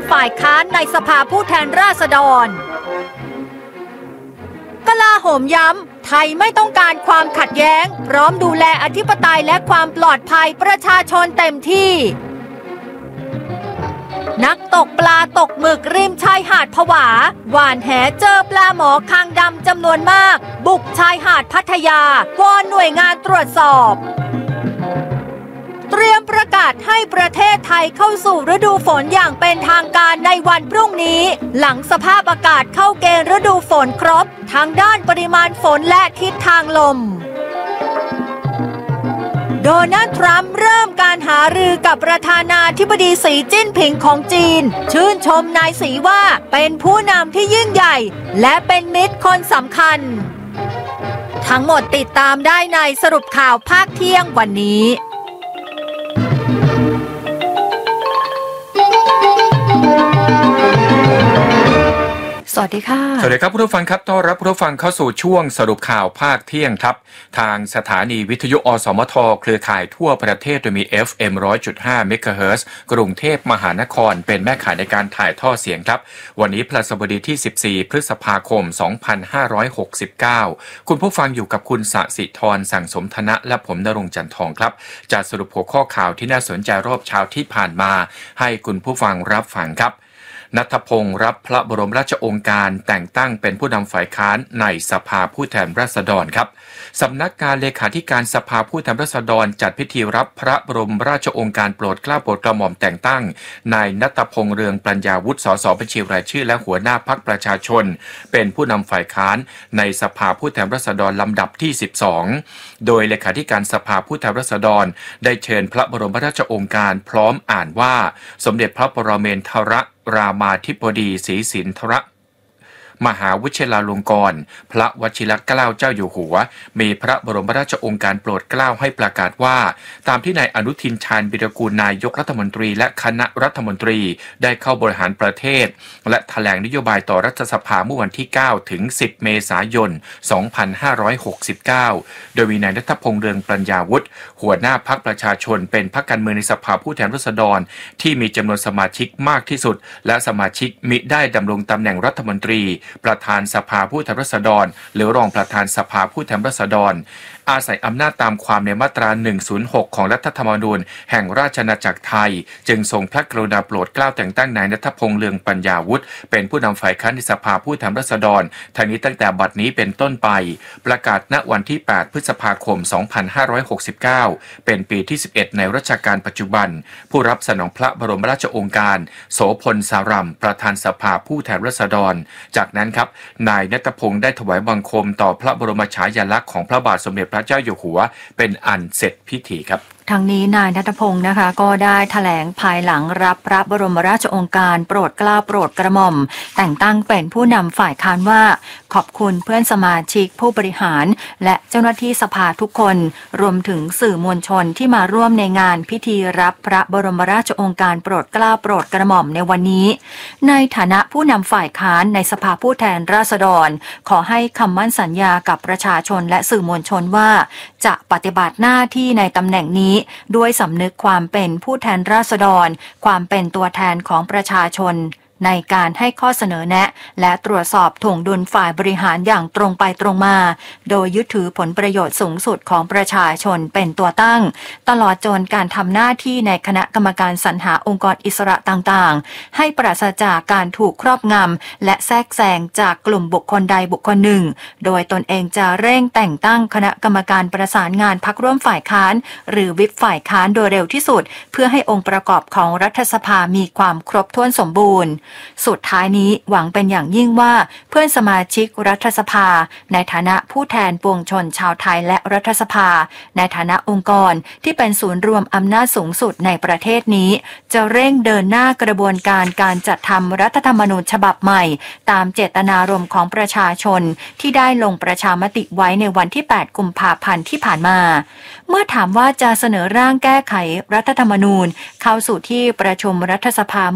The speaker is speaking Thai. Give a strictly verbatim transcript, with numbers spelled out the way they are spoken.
ำฝ่ายค้านในสภาผู้แทนราษฎรกลาโหมย้ำไทยไม่ต้องการความขัดแย้งพร้อมดูแลอธิปไตยและความปลอดภัยประชาชนเต็มที่นักตกปลาตกหมึกริมชายหาดผวาหว่านแหเจอปลาหมอคางดำจำนวนมากบุกชายหาดพัทยาวอนหน่วยงานตรวจสอบเตรียมประกาศให้ประเทศไทยเข้าสู่ฤดูฝนอย่างเป็นทางการในวันพรุ่งนี้หลังสภาพอากาศเข้าเกณฑ์ฤดูฝนครบทั้งด้านปริมาณฝนและทิศทางลมโดนัลด์ทรัมป์เริ่มการหารือกับประธานาธิบดีสีจิ้นผิงของจีนชื่นชมนายสีว่าเป็นผู้นำที่ยิ่งใหญ่และเป็นมิตรคนสำคัญทั้งหมดติดตามได้ในสรุปข่าวภาคเที่ยงวันนี้สวัสดีค่ะสวัสดีครับผู้ฟังครับต้อนรับผู้ฟังเข้าสู่ช่วงสรุปข่าวภาคเที่ยงครับทางสถานีวิทยุอสมทเครือข่ายทั่วประเทศโดยมี เอฟ เอ็ม หนึ่งร้อยจุดห้า เมกะเฮิรตซ์กรุงเทพมหานครเป็นแม่ข่ายในการถ่ายทอดเสียงครับวันนี้พฤหัสบดีที่สิบสี่พฤษภาคมสองพันห้าร้อยหกสิบเก้าคุณผู้ฟังอยู่กับคุณสศิธรสั่งสมธนะและผมณรงค์จันทองครับจะสรุปหัวข้อข่าวที่น่าสนใจรอบเช้าที่ผ่านมาให้คุณผู้ฟังรับฟังครับณัฐพงศ์รับพระบรมราชโองการแต่งตั้งเป็นผู้นำฝ่ายค้านในสภาผู้แทนราษฎรครับสำนักงานเลขาธิการสภาผู้แทนราษฎรจัดพิธีรับพระบรมราชโองการโปรดเกล้าโปรดกระหม่อมแต่งตั้งนายณัฐพงศ์เรืองปัญญาวุฒิสสบัญชีรายชื่อและหัวหน้าพรรคประชาชนเป็นผู้นำฝ่ายค้านในสภาผู้แทนราษฎรลำดับที่สิบสองโดยเลขาธิการสภาผู้แทนราษฎรได้เชิญพระบรมราชโองการพร้อมอ่านว่าสมเด็จพระปรเมนทรรามาธิบดีศรีสินธรมหาวิชิราลงกรณ์พระวชิรเกล้าเจ้าอยู่หัวมีพระบรมราชโองการโปรดเกล้าให้ประกาศว่าตามที่นายอนุทินชาญวิรากูลนายกรัฐมนตรีและคณะรัฐมนตรีได้เข้าบริหารประเทศและแถลงนโยบายต่อรัฐสภาเมื่อวันที่เก้าถึงสิบเมษายนสองพันห้าร้อยหกสิบเก้าโดยมีนายณัฐพงศ์เรืองปัญญาวุฒิหัวหน้าพรรคประชาชนเป็นพรรคการเมืองในสภาผู้แทนราษฎรที่มีจำนวนสมาชิกมากที่สุดและสมาชิกมิได้ดำรงตำแหน่งรัฐมนตรีประธานสภาผู้แทนราษฎรหรือรองประธานสภาผู้แทนราษฎรอาศัยอำนาจตามความในมาตราหนึ่งศูนย์หกของรัฐธรรมนูญแห่งราชอาณาจักรไทยจึงทรงพระกรุณาโปรดเกล้าแต่งตั้งนายณัฐพงศ์เรืองปัญญาวุฒิเป็นผู้นำฝ่ายค้านในสภาผู้แทนราษฎรทั้งนี้ตั้งแต่บัดนี้เป็นต้นไปประกาศณวันที่แปดพฤษภาคมสองพันห้าร้อยหกสิบเก้าเป็นปีที่สิบเอ็ดในรัชกาลปัจจุบันผู้รับสนองพระบรมราชโองการโสพลสารัมประธานสภาผู้แทนราษฎรจากนั้นครับนายณัฐพงศ์ได้ถวายบังคมต่อพระบรมฉายาลักษณ์ของพระบาทสมเด็จพระเจ้าอยู่หัวเป็นอันเสร็จพิธีครับทางนี้นายณัฐพงศ์นะคะก็ได้แถลงภายหลังรับพระบรมราชโองการโปรดเกล้าโปรดกระหม่อมแต่งตั้งเป็นผู้นำฝ่ายค้านว่าขอบคุณเพื่อนสมาชิกผู้บริหารและเจ้าหน้าที่สภาทุกคนรวมถึงสื่อมวลชนที่มาร่วมในงานพิธีรับพระบรมราชโองการโปรดเกล้าโปรดกระหม่อมในวันนี้ในฐานะผู้นำฝ่ายค้านในสภาผู้แทนราษฎรขอให้คำมั่นสัญญากับประชาชนและสื่อมวลชนว่าจะปฏิบัติหน้าที่ในตำแหน่งนี้ด้วยสำนึกความเป็นผู้แทนราษฎรความเป็นตัวแทนของประชาชนในการให้ข้อเสนอแนะและตรวจสอบถ่วงดุลฝ่ายบริหารอย่างตรงไปตรงมาโดยยึดถือผลประโยชน์สูงสุดของประชาชนเป็นตัวตั้งตลอดจนการทำหน้าที่ในคณะกรรมการสรรหาองค์กรอิสระต่างๆให้ปราศจากการถูกครอบงำและแทรกแซงจากกลุ่มบุคคลใดบุคคลหนึ่งโดยตนเองจะเร่งแต่งตั้งคณะกรรมการประสานงานพรรคร่วมฝ่ายค้านหรือวิปฝ่ายค้านโดยเร็วที่สุดเพื่อให้องค์ประกอบของรัฐสภามีความครบถ้วนสมบูรณ์สุดท้ายนี้หวังเป็นอย่างยิ่งว่าเพื่อนสมาชิกรัฐสภาในฐานะผู้แทนปวงชนชาวไทยและรัฐสภาในฐานะองค์กรที่เป็นศูนย์รวมอำนาจสูงสุดในประเทศนี้จะเร่งเดินหน้ากระบวนการการจัดทำรัฐธรรมนูญฉบับใหม่ตามเจตนารมณ์ของประชาชนที่ได้ลงประชามติไว้ในวันที่แปดกุมภาพันธ์ที่ผ่านมาเมื่อถามว่าจะเสนอร่างแก้ไขรัฐธรรมนูญเข้าสู่ที่ประชุมรัฐสภา